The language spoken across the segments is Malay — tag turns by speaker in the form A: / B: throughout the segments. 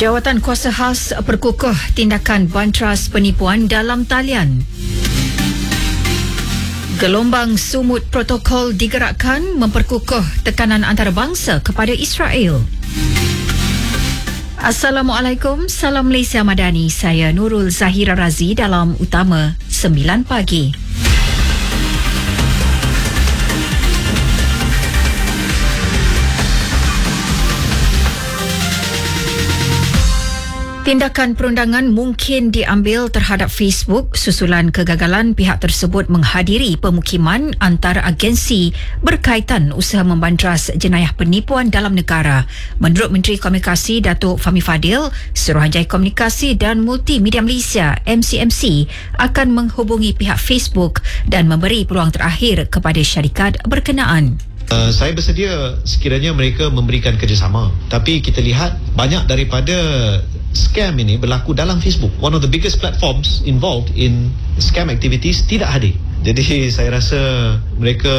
A: Jawatan Kuasa Khas perkukuh tindakan bantras penipuan dalam talian. Gelombang sumut protokol digerakkan memperkukuh tekanan antarabangsa kepada Israel. Assalamualaikum, salam Malaysia Madani. Saya Nurul Zahira Razi dalam Utama 9 pagi. Tindakan perundangan mungkin diambil terhadap Facebook susulan kegagalan pihak tersebut menghadiri pemukiman antara agensi berkaitan usaha membantras jenayah penipuan dalam negara. Menurut Menteri Komunikasi Datuk Fahmi Fadil, Suruhanjaya Komunikasi dan Multimedia Malaysia MCMC akan menghubungi pihak Facebook dan memberi peluang terakhir kepada syarikat berkenaan.
B: Saya bersedia sekiranya mereka memberikan kerjasama. Tapi kita lihat banyak daripada scam ini berlaku dalam Facebook. One of the biggest platforms involved in scam activities tidak hadir. Jadi saya rasa mereka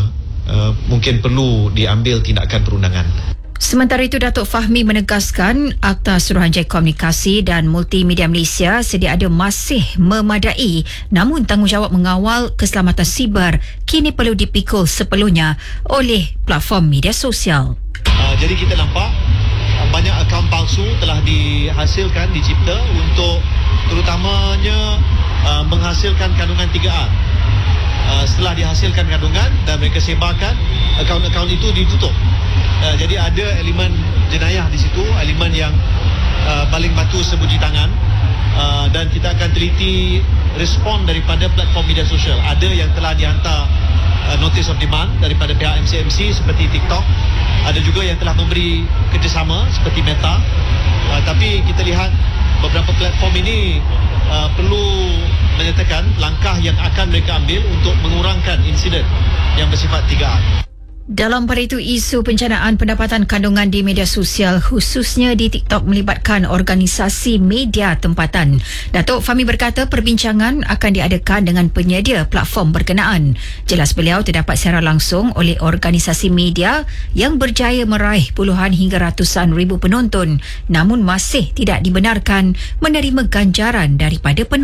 B: mungkin perlu diambil tindakan perundangan.
A: Sementara itu, Datuk Fahmi menegaskan Akta Suruhanjaya Komunikasi dan Multimedia Malaysia sedia ada masih memadai, namun tanggungjawab mengawal keselamatan siber kini perlu dipikul sepenuhnya oleh platform media sosial.
B: Jadi kita nampak banyak akaun palsu telah dihasilkan, dicipta untuk terutamanya menghasilkan kandungan 3A. Setelah dihasilkan kandungan dan mereka sebarkan, akaun-akaun itu ditutup. Jadi ada elemen jenayah di situ, elemen yang baling batu sembunyi tangan, dan kita akan teliti respon daripada platform media sosial. Ada yang telah dihantar notice of demand daripada pihak MCMC seperti TikTok, ada juga yang telah memberi kerjasama seperti Meta, tapi kita lihat beberapa platform ini perlu menyatakan langkah yang akan mereka ambil untuk mengurangkan insiden yang bersifat 3A.
A: Dalam pada itu, isu pencanaan pendapatan kandungan di media sosial khususnya di TikTok melibatkan organisasi media tempatan. Datuk Fahmi berkata perbincangan akan diadakan dengan penyedia platform berkenaan. Jelas beliau terdapat siaran langsung oleh organisasi media yang berjaya meraih puluhan hingga ratusan ribu penonton, namun masih tidak dibenarkan menerima ganjaran daripada penonton.